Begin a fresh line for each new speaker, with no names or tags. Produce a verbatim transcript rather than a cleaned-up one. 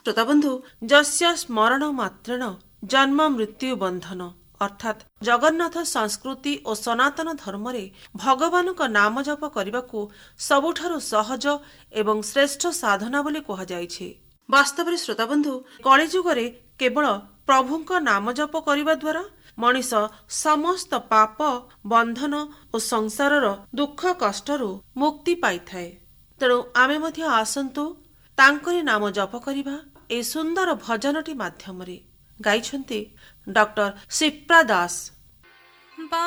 ଶ୍ରୋତାବନ୍ଧୁ, ଯସ୍ୟ ସ୍ମରଣ ମାତ୍ରେଣ ଜନ୍ମ ମୃତ୍ୟୁ ବନ୍ଧନ ଅର୍ଥାତ୍ ଜଗନ୍ନାଥ ସଂସ୍କୃତି ଓ ସନାତନ ଧର୍ମରେ ଭଗବାନଙ୍କ ନାମ ଜପ କରିବାକୁ ସବୁଠାରୁ ସହଜ ଏବଂ ଶ୍ରେଷ୍ଠ ସାଧନା ବୋଲି କୁହାଯାଇଛି। ବାସ୍ତବରେ ଶ୍ରୋତାବନ୍ଧୁ, କଳିଯୁଗରେ କେବଳ ପ୍ରଭୁଙ୍କ ନାମ ଜପ କରିବା ଦ୍ୱାରା ମଣିଷ ସମସ୍ତ ପାପ, ବନ୍ଧନ ଓ ସଂସାରର ଦୁଃଖ କଷ୍ଟରୁ ମୁକ୍ତି ପାଇଥାଏ। ତେଣୁ ଆମେ ମଧ୍ୟ ଆସନ୍ତୁ ତାଙ୍କରି ନାମ ଜପ କରିବା ଏହି ସୁନ୍ଦର ଭଜନଟି ମାଧ୍ୟମରେ। ଗାଇଛନ୍ତି ଡକ୍ଟର ଶିପ୍ରା ଦାସ।